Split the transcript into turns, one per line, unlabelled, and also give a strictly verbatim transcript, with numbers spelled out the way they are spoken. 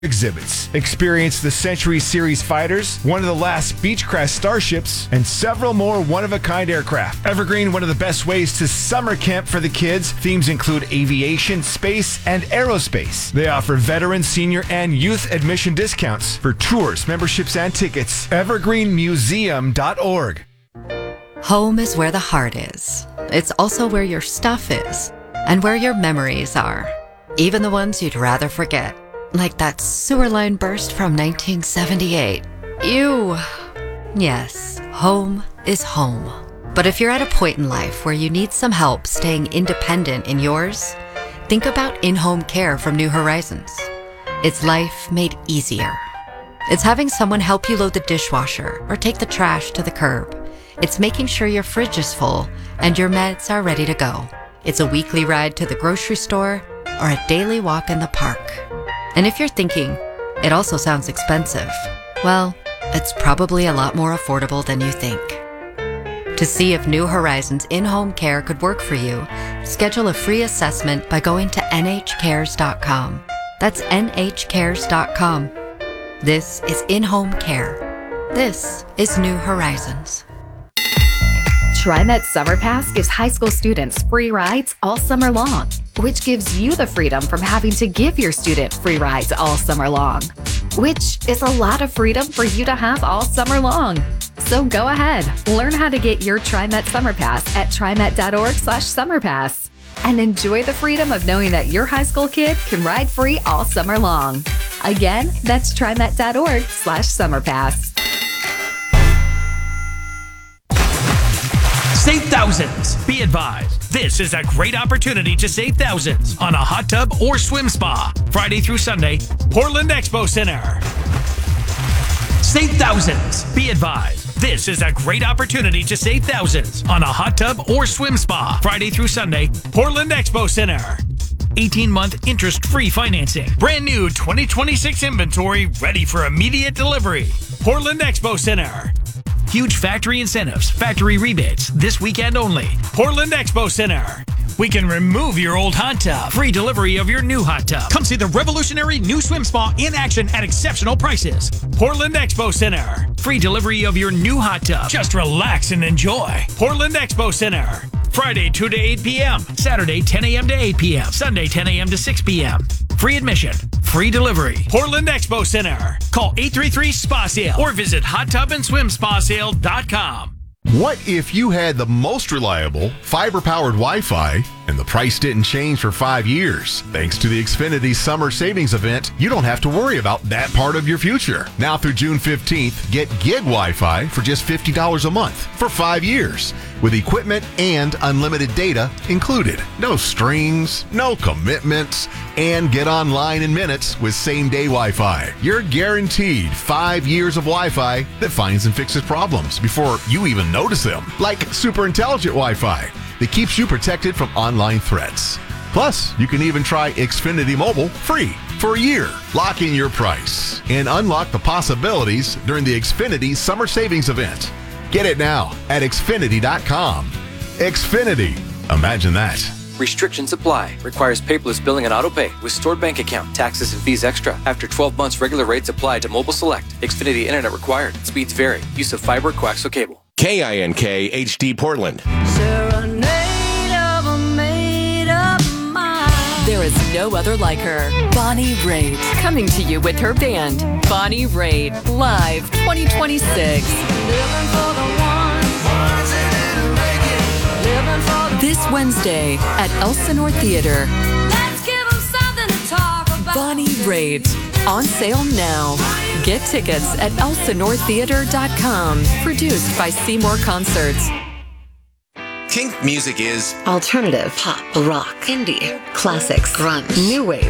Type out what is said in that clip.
exhibits. Experience the Century Series fighters, one of the last Beechcraft starships, and several more one-of-a-kind aircraft. Evergreen, one of the best ways to summer camp for the kids. Themes include aviation, space, and aerospace. They offer veteran, senior, and youth admission discounts for tours, memberships, and tickets. evergreen museum dot org.
Home is where the heart is. It's also where your stuff is, and where your memories are. Even the ones you'd rather forget. Like that sewer line burst from nineteen seventy-eight. Ew. Yes, home is home. But if you're at a point in life where you need some help staying independent in yours, think about in-home care from New Horizons. It's life made easier. It's having someone help you load the dishwasher or take the trash to the curb. It's making sure your fridge is full and your meds are ready to go. It's a weekly ride to the grocery store or a daily walk in the park. And if you're thinking, it also sounds expensive, well, it's probably a lot more affordable than you think. To see if New Horizons in-home care could work for you, schedule a free assessment by going to N H cares dot com. That's N H cares dot com. This is in-home care. This is New Horizons.
TriMet Summer Pass gives high school students free rides all summer long, which gives you the freedom from having to give your student free rides all summer long, which is a lot of freedom for you to have all summer long. So go ahead, learn how to get your TriMet Summer Pass at trimet dot org slash summer pass and enjoy the freedom of knowing that your high school kid can ride free all summer long. Again, that's trimet dot org slash summer pass.
Save thousands. Be advised, this is a great opportunity to save thousands on a hot tub or swim spa. Friday through Sunday, Portland Expo Center. Save thousands. Be advised, this is a great opportunity to save thousands on a hot tub or swim spa. Friday through Sunday, Portland Expo Center. eighteen-month interest-free financing. Brand new twenty twenty-six inventory ready for immediate delivery. Portland Expo Center. Huge factory incentives, factory rebates, this weekend only. Portland Expo Center. We can remove your old hot tub. Free delivery of your new hot tub. Come see the revolutionary new swim spa in action at exceptional prices. Portland Expo Center. Free delivery of your new hot tub. Just relax and enjoy. Portland Expo Center. Friday two to eight p.m. Saturday ten a.m. to eight p.m. Sunday ten a.m. to six p.m. Free admission. Free delivery. Portland Expo Center. Call eight three three S P A sale or visit hot tub and swim spa sale dot com.
What if you had the most reliable fiber-powered Wi-Fi and the price didn't change for five years? Thanks to the Xfinity Summer Savings Event, you don't have to worry about that part of your future. Now through June fifteenth, get gig Wi-Fi for just fifty dollars a month for five years with equipment and unlimited data included. No strings, no commitments, and get online in minutes with same-day Wi-Fi. You're guaranteed five years of Wi-Fi that finds and fixes problems before you even notice them, like super intelligent Wi-Fi that keeps you protected from online threats. Plus, you can even try Xfinity Mobile free for a year. Lock in your price and unlock the possibilities during the Xfinity Summer Savings Event. Get it now at Xfinity dot com. Xfinity. Imagine that.
Restrictions apply. Requires paperless billing and autopay with stored bank account. Taxes and fees extra. After twelve months, regular rates apply to Mobile Select. Xfinity Internet required. Speeds vary. Use of fiber, coaxial cable.
K I N K H D Portland.
There is no other like her. Bonnie Raitt, coming to you with her band, Bonnie Raitt, live twenty twenty-six. This Wednesday at Elsinore Theater. Bonnie Raitt, on sale now. Get tickets at elsinore theater dot com. Produced by Seymour Concerts.
Kink music is
alternative, pop, rock, indie, classics, grunge, new wave,